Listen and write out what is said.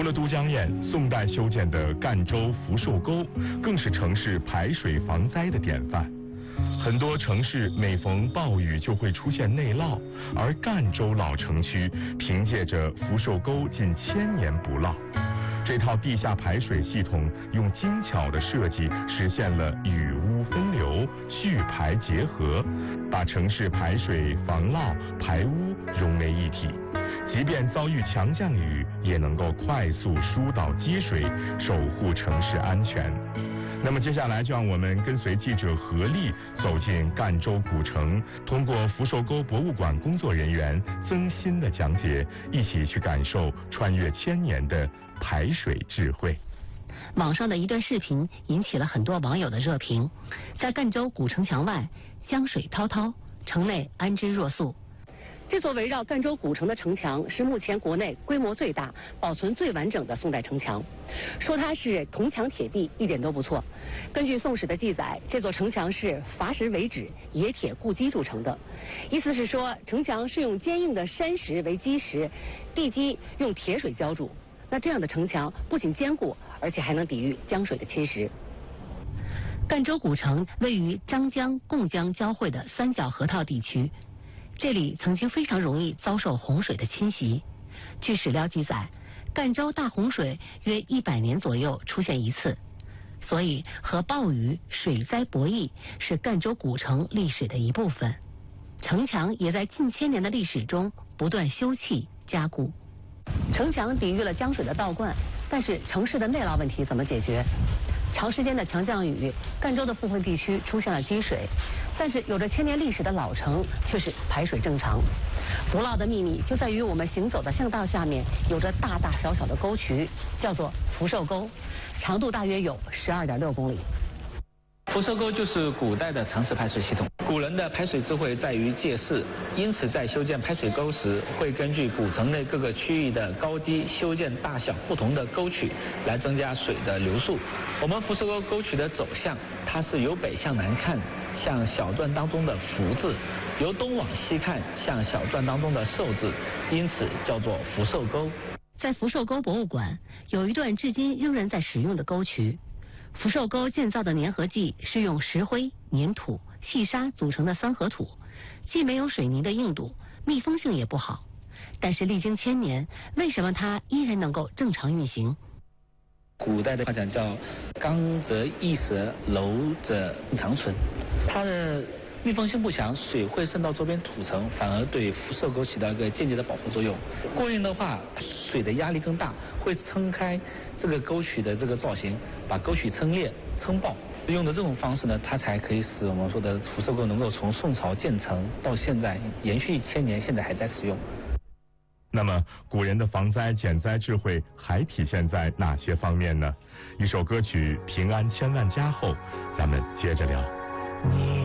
了都江堰，宋代修建的赣州福寿沟更是城市排水防灾的典范。很多城市每逢暴雨就会出现内涝，而赣州老城区凭借着福寿沟近1000年不涝。这套地下排水系统用精巧的设计实现了雨污分流、蓄排结合，把城市排水、防涝、排污融为一体。即便遭遇强降雨，也能够快速疏导积水，守护城市安全。那么接下来就让我们跟随记者何丽走进赣州古城，通过福寿沟博物馆工作人员曾鑫的讲解，一起去感受穿越1000年的排水智慧。 网上的一段视频引起了很多网友的热评。在赣州古城墙外，江水滔滔，城内安之若素。这座围绕赣州古城的城墙是目前国内规模最大、保存最完整的宋代城墙。说它是铜墙铁壁一点都不错。根据《宋史》的记载，这座城墙是伐石为址，冶铁固基筑成的。意思是说，城墙是用坚硬的山石为基石，地基用铁水浇筑。那这样的城墙不仅坚固，而且还能抵御江水的侵蚀。赣州古城位于张江、贡江交汇的三角河套地区。这里曾经非常容易遭受洪水的侵袭。据史料记载，赣州大洪水约100年左右出现一次，所以和暴雨、水灾博弈是赣州古城历史的一部分。城墙也在近1000年的历史中不断修葺加固。城墙抵御了江水的倒灌，但是城市的内涝问题怎么解决？长时间的强降雨，赣州的部分地区出现了积水，但是有着1000年历史的老城却是排水正常。不涝的秘密就在于我们行走的巷道下面有着大大小小的沟渠，叫做福寿沟，长度大约有12.6公里。 福寿沟就是古代的城市排水系统。古人的排水智慧在于借势，因此在修建排水沟时，会根据古城内各个区域的高低，修建大小不同的沟渠，来增加水的流速。我们福寿沟沟渠的走向，它是由北向南看，像小篆当中的福字；由东往西看，像小篆当中的寿字，因此叫做福寿沟。 在福寿沟博物馆，有一段至今仍然在使用的沟渠。福寿沟建造的粘合剂是用石灰、粘土、细沙组成的三合土，既没有水泥的硬度，密封性也不好。但是历经1000年，为什么它依然能够正常运行？ 古代的话讲叫刚则易折，柔则长存。它的密封性不强，水会渗到周边土层，反而对福寿沟起到一个间接的保护作用。过硬的话，水的压力更大，会撑开这个沟渠的这个造型，把沟渠撑裂、撑爆。用的这种方式呢，它才可以使我们说的福寿沟能够从宋朝建成到现在延续1000年，现在还在使用。 那么，古人的防灾减灾智慧还体现在哪些方面呢？一首歌曲《平安千万家》后，咱们接着聊。